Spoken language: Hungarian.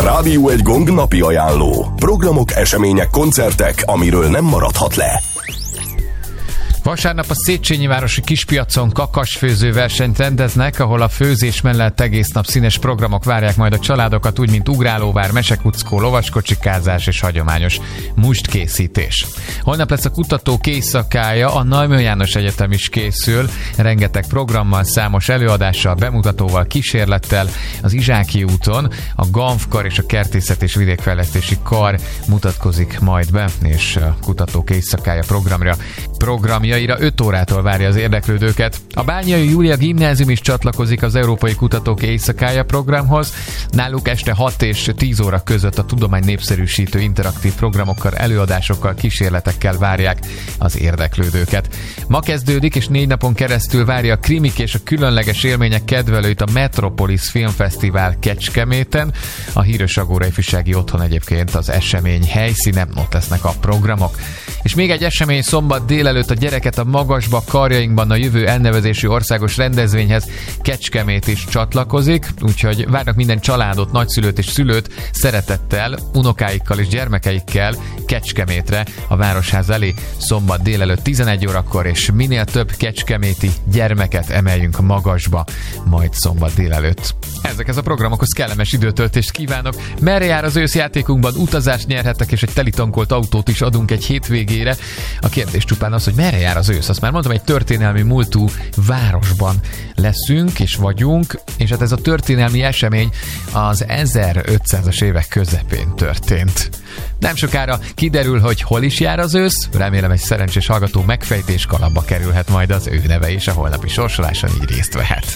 Rádió Egy Gong napi ajánló. Programok, események, koncertek, amiről nem maradhat le. Vasárnap a Széchenyi városi kispiacon kakasfőző versenyt rendeznek, ahol a főzés mellett egész nap színes programok várják majd a családokat, úgy mint ugrálóvár, mesekuckó, lovaskocsikázás és hagyományos mustkészítés. Holnap lesz a kutatók éjszakája, a Neumann János Egyetem is készül, rengeteg programmal, számos előadással, bemutatóval, kísérlettel. Az Izsáki úton a Ganfkar és a Kertészet és Vidékfejlesztési Kar mutatkozik majd be, és a kutatók éjszakája programjaira 5 órától várja az érdeklődőket. A Bányai Júlia Gimnázium is csatlakozik az Európai Kutatók Éjszakája programhoz. Náluk este 6 és 10 óra között a tudomány népszerűsítő interaktív programokkal, előadásokkal, kísérletekkel várják az érdeklődőket. Ma kezdődik, és 4 napon keresztül várja a krimik és a különleges élmények kedvelőit a Metropolis Filmfesztivál Kecskeméten. A Híres Agóra ifjúsági otthon egyébként az esemény helyszíne, ott lesznek a programok. És még egy esemény szombat délelőtt a Gyereket a Magasba karjainkban a jövő elnevezésű országos rendezvényhez Kecskemét is csatlakozik, úgyhogy várnak minden családot, nagyszülőt és szülőt szeretettel, unokáikkal és gyermekeikkel Kecskemétre, a Városház elé szombat délelőtt 11 órakor, és minél több kecskeméti gyermeket emeljünk magasba majd szombat délelőtt. Ezekhez a programokhoz kellemes időtöltést kívánok. Merre jár az ősz játékunkban utazást nyerhettek, és egy telitankolt autót is adunk egy hétvégére. A kérdés csupán az, hogy merre jár az ősz. Azt már mondtam, egy történelmi múltú városban leszünk és vagyunk, és hát ez a történelmi esemény az 1500-as évek közepén történt. Nem sokára kiderül, hogy hol is jár az ősz. Remélem egy szerencsés hallgató megfejtés kalapba kerülhet majd az ő neve, és a holnapi sorsoláson így részt vehet.